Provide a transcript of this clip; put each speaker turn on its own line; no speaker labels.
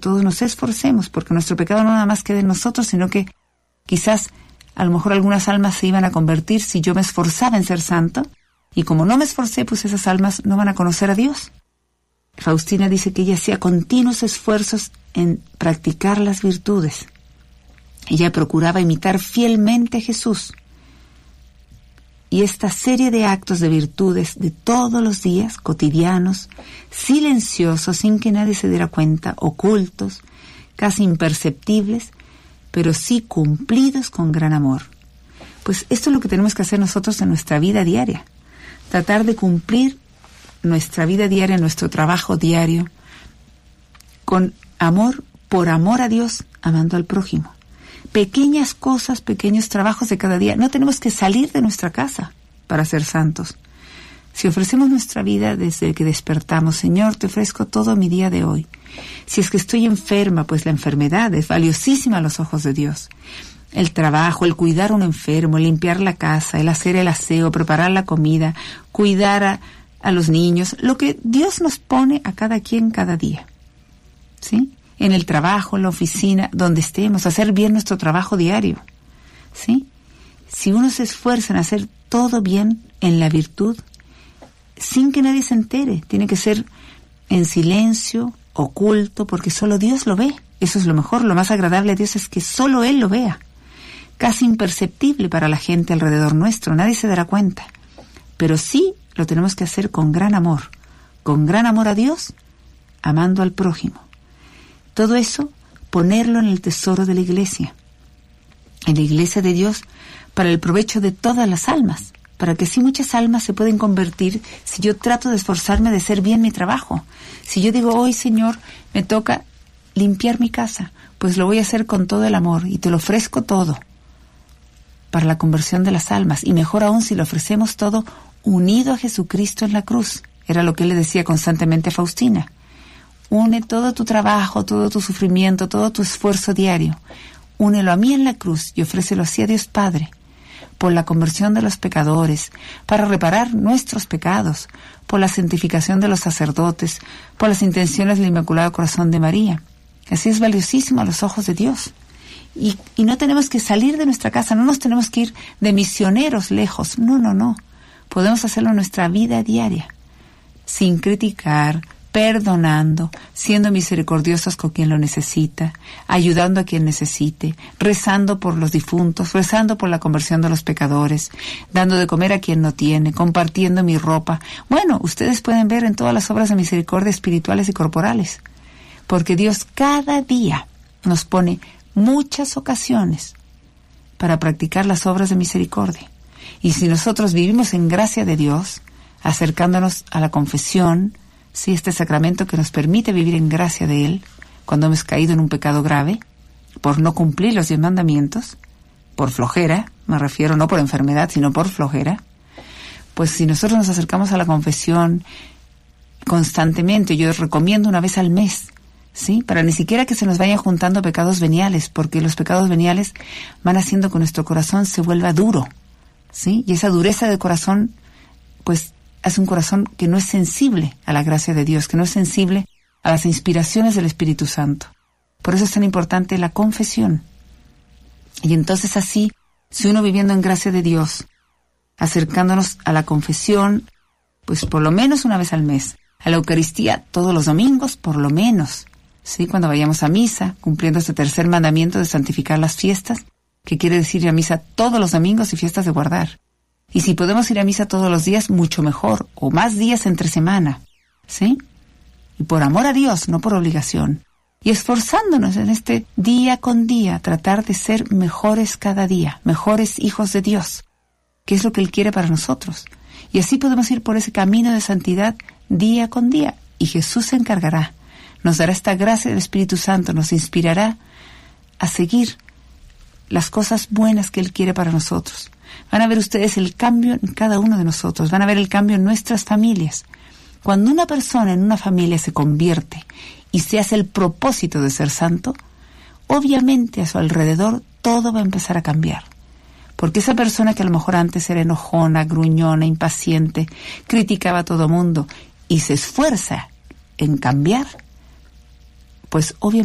todos nos esforcemos, porque nuestro pecado no nada más quede en nosotros, sino que quizás a lo mejor algunas almas se iban a convertir si yo me esforzaba en ser santo, y como no me esforcé, pues esas almas no van a conocer a Dios. Faustina dice que ella hacía continuos esfuerzos en practicar las virtudes. Ella procuraba imitar fielmente a Jesús. Y esta serie de actos de virtudes de todos los días, cotidianos, silenciosos, sin que nadie se diera cuenta, ocultos, casi imperceptibles, pero sí cumplidos con gran amor. Pues esto es lo que tenemos que hacer nosotros en nuestra vida diaria. Tratar de cumplir nuestra vida diaria, nuestro trabajo diario, con amor, por amor a Dios, amando al prójimo. Pequeñas cosas, pequeños trabajos de cada día. No tenemos que salir de nuestra casa para ser santos. Si ofrecemos nuestra vida desde que despertamos, Señor, te ofrezco todo mi día de hoy. Si es que estoy enferma, pues la enfermedad es valiosísima a los ojos de Dios. El trabajo, el cuidar a un enfermo, el limpiar la casa, el hacer el aseo, preparar la comida, cuidar a los niños, lo que Dios nos pone a cada quien cada día. ¿Sí? En el trabajo, en la oficina, donde estemos, hacer bien nuestro trabajo diario. ¿Sí? Si uno se esfuerza en hacer todo bien en la virtud, sin que nadie se entere, tiene que ser en silencio, oculto, porque solo Dios lo ve. Eso es lo mejor, lo más agradable a Dios es que solo Él lo vea. Casi imperceptible para la gente alrededor nuestro, nadie se dará cuenta. Pero sí lo tenemos que hacer con gran amor a Dios, amando al prójimo. Todo eso, ponerlo en el tesoro de la iglesia, en la iglesia de Dios, para el provecho de todas las almas, para que así muchas almas se pueden convertir si yo trato de esforzarme de hacer bien mi trabajo. Si yo digo, hoy Señor, me toca limpiar mi casa, pues lo voy a hacer con todo el amor y te lo ofrezco todo para la conversión de las almas, y mejor aún si lo ofrecemos todo unido a Jesucristo en la cruz. Era lo que él le decía constantemente a Faustina. Une todo tu trabajo, todo tu sufrimiento, todo tu esfuerzo diario. Únelo a mí en la cruz y ofrécelo así a Dios Padre, por la conversión de los pecadores, para reparar nuestros pecados, por la santificación de los sacerdotes, por las intenciones del Inmaculado Corazón de María. Así es valiosísimo a los ojos de Dios. Y no tenemos que salir de nuestra casa, no nos tenemos que ir de misioneros lejos. No. Podemos hacerlo en nuestra vida diaria, sin criticar, perdonando, siendo misericordiosos con quien lo necesita, ayudando a quien necesite, rezando por los difuntos, rezando por la conversión de los pecadores, dando de comer a quien no tiene, compartiendo mi ropa. Bueno, ustedes pueden ver en todas las obras de misericordia espirituales y corporales, porque Dios cada día nos pone muchas ocasiones para practicar las obras de misericordia. Y si nosotros vivimos en gracia de Dios, acercándonos a la confesión, sí, este sacramento que nos permite vivir en gracia de Él, cuando hemos caído en un pecado grave, por no cumplir los 10 mandamientos, por flojera, me refiero no por enfermedad, sino por flojera, pues si nosotros nos acercamos a la confesión constantemente, yo recomiendo una vez al mes, ¿sí? Para ni siquiera que se nos vayan juntando pecados veniales, porque los pecados veniales van haciendo que nuestro corazón se vuelva duro, ¿sí? Y esa dureza de corazón, pues, hace un corazón que no es sensible a la gracia de Dios, que no es sensible a las inspiraciones del Espíritu Santo. Por eso es tan importante la confesión. Y entonces así, si uno viviendo en gracia de Dios, acercándonos a la confesión, pues por lo menos una vez al mes, a la Eucaristía todos los domingos, por lo menos, ¿sí? Cuando vayamos a misa, cumpliendo este tercer mandamiento de santificar las fiestas, que quiere decir ir a misa todos los domingos y fiestas de guardar. Y si podemos ir a misa todos los días, mucho mejor, o más días entre semana, ¿sí? Y por amor a Dios, no por obligación. Y esforzándonos en este día con día, tratar de ser mejores cada día, mejores hijos de Dios, que es lo que Él quiere para nosotros. Y así podemos ir por ese camino de santidad día con día, y Jesús se encargará, nos dará esta gracia del Espíritu Santo, nos inspirará a seguir las cosas buenas que Él quiere para nosotros. Van a ver ustedes el cambio en cada uno de nosotros, van a ver el cambio en nuestras familias. Cuando una persona en una familia se convierte y se hace el propósito de ser santo, obviamente a su alrededor todo va a empezar a cambiar. Porque esa persona que a lo mejor antes era enojona, gruñona, impaciente, criticaba a todo mundo y se esfuerza en cambiar, pues obviamente